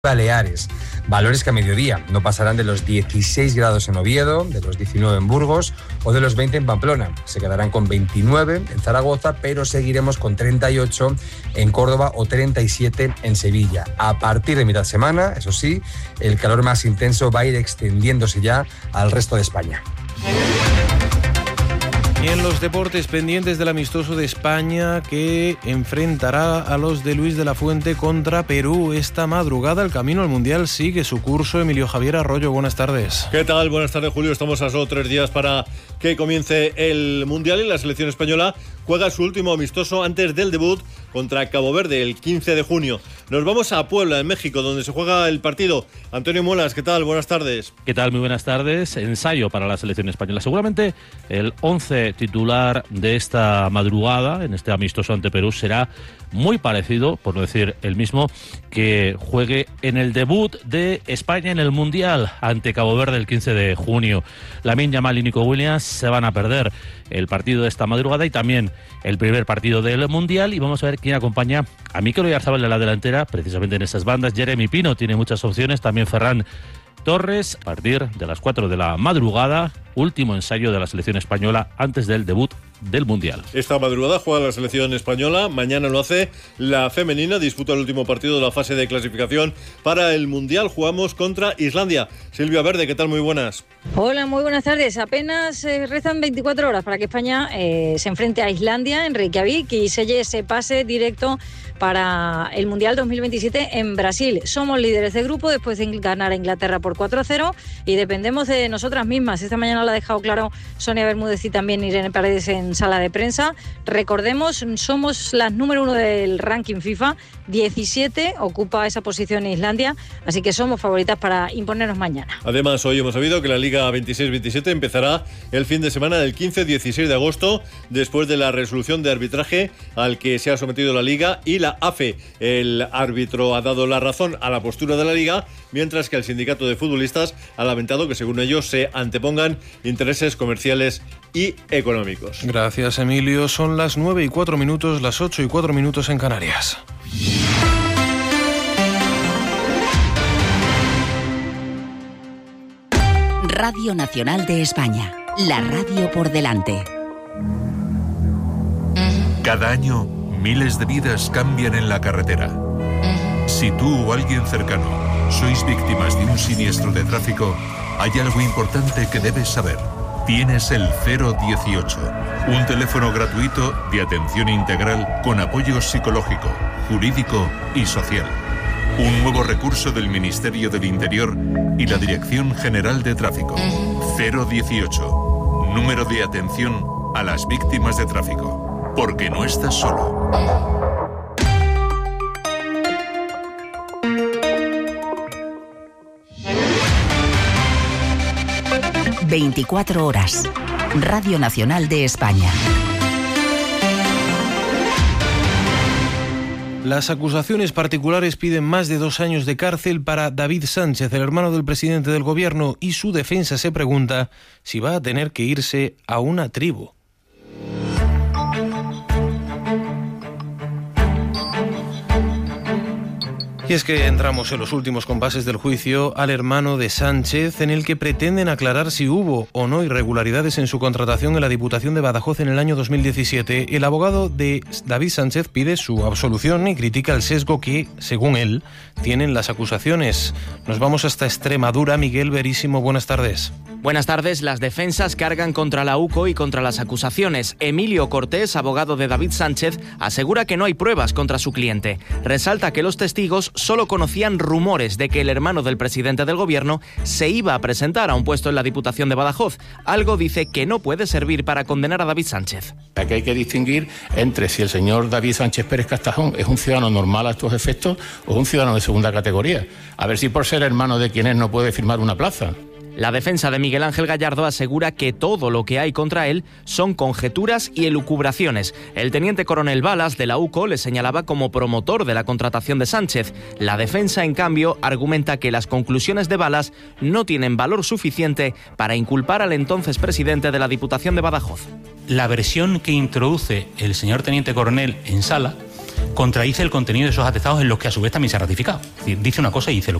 Baleares, valores que a mediodía no pasarán de los 16 grados en Oviedo, de los 19 en Burgos o de los 20 en Pamplona. Se quedarán con 29 en Zaragoza, pero seguiremos con 38 en Córdoba o 37 en Sevilla. A partir de mitad de semana, eso sí, el calor más intenso va a ir extendiéndose ya al resto de España. Y en los deportes, pendientes del amistoso de España que enfrentará a los de Luis de la Fuente contra Perú esta madrugada. El camino al Mundial sigue su curso. Emilio Javier Arroyo, buenas tardes. ¿Qué tal? Buenas tardes, Julio. Estamos a solo 3 días para que comience el Mundial y la selección española juega su último amistoso antes del debut contra Cabo Verde el 15 de junio. Nos vamos a Puebla, en México, donde se juega el partido. Antonio Muelas, ¿qué tal? Buenas tardes. ¿Qué tal? Muy buenas tardes. Ensayo para la selección española. Seguramente el 11 titular de esta madrugada, en este amistoso ante Perú, será muy parecido, por no decir el mismo, que juegue en el debut de España en el Mundial ante Cabo Verde el 15 de junio. Lamine Yamal y Nico Williams se van a perder el partido de esta madrugada y también el primer partido del Mundial, y vamos a ver quién acompaña a Mikel Oyarzabal en la delantera, precisamente en esas bandas. Jeremy Pino tiene muchas opciones, también Ferran Torres, a partir de las 4 de la madrugada, último ensayo de la selección española antes del debut del Mundial. Esta madrugada juega la selección española, mañana lo hace la femenina, disputa el último partido de la fase de clasificación para el Mundial. Jugamos contra Islandia. Silvia Verde, ¿qué tal? Muy buenas. Hola, muy buenas tardes. Apenas restan 24 horas para que España se enfrente a Islandia en Reykjavik y selle ese pase directo para el Mundial 2027 en Brasil. Somos líderes de grupo después de ganar a Inglaterra por 4-0 y dependemos de nosotras mismas. Esta mañana lo ha dejado claro Sonia Bermúdez y también Irene Paredes en sala de prensa. Recordemos, somos las número 1 del ranking FIFA, 17 ocupa esa posición Islandia, así que somos favoritas para imponernos mañana. Además, hoy hemos sabido que la Liga 26-27 empezará el fin de semana del 15-16 de agosto, después de la resolución de arbitraje al que se ha sometido la Liga y la AFE. El árbitro ha dado la razón a la postura de la Liga, mientras que el sindicato de futbolistas ha lamentado que, según ellos, se antepongan intereses comerciales y económicos. Gracias, Emilio. Son las 9:04, las 8:04 en Canarias. Radio Nacional de España, la radio por delante. Cada año, miles de vidas cambian en la carretera. Si tú o alguien cercano sois víctimas de un siniestro de tráfico, hay algo importante que debes saber. Tienes el 018, un teléfono gratuito de atención integral con apoyo psicológico, jurídico y social. Un nuevo recurso del Ministerio del Interior y la Dirección General de Tráfico. 018, número de atención a las víctimas de tráfico. Porque no estás solo. 24 horas. Radio Nacional de España. Las acusaciones particulares piden más de 2 años de cárcel para David Sánchez, el hermano del presidente del gobierno, y su defensa se pregunta si va a tener que irse a una tribu. Y es que entramos en los últimos compases del juicio al hermano de Sánchez, en el que pretenden aclarar si hubo o no irregularidades en su contratación en la Diputación de Badajoz en el año 2017. El abogado de David Sánchez pide su absolución y critica el sesgo que, según él, tienen las acusaciones. Nos vamos hasta Extremadura. Miguel Verísimo, buenas tardes. Buenas tardes. Las defensas cargan contra la UCO y contra las acusaciones. Emilio Cortés, abogado de David Sánchez, asegura que no hay pruebas contra su cliente. Resalta que los testigos solo conocían rumores de que el hermano del presidente del gobierno se iba a presentar a un puesto en la Diputación de Badajoz. Algo, dice, que no puede servir para condenar a David Sánchez. Aquí hay que distinguir entre si el señor David Sánchez Pérez Castajón es un ciudadano normal a estos efectos o un ciudadano de segunda categoría. A ver si por ser hermano de quien es no puede firmar una plaza. La defensa de Miguel Ángel Gallardo asegura que todo lo que hay contra él son conjeturas y elucubraciones. El teniente coronel Balas, de la UCO, le señalaba como promotor de la contratación de Sánchez. La defensa, en cambio, argumenta que las conclusiones de Balas no tienen valor suficiente para inculpar al entonces presidente de la Diputación de Badajoz. La versión que introduce el señor teniente coronel en sala contradice el contenido de esos atestados en los que a su vez también se ha ratificado. Es decir, dice una cosa y dice lo